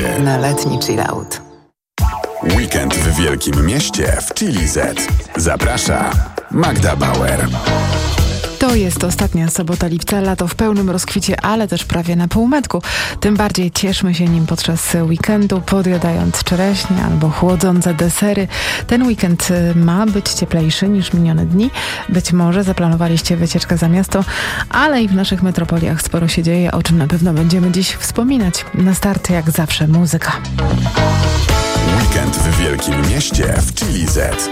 wakacje. Na letni chillout. Weekend w Wielkim Mieście w Chili Z. Zaprasza Magda Bauer. To jest ostatnia sobota lipca, lato w pełnym rozkwicie, ale też prawie na półmetku. Tym bardziej cieszmy się nim podczas weekendu, podjadając czereśnie albo chłodzące desery. Ten weekend ma być cieplejszy niż minione dni. Być może zaplanowaliście wycieczkę za miasto, ale i w naszych metropoliach sporo się dzieje, o czym na pewno będziemy dziś wspominać. Na start jak zawsze muzyka. Weekend w Wielkim Mieście w Chili Z.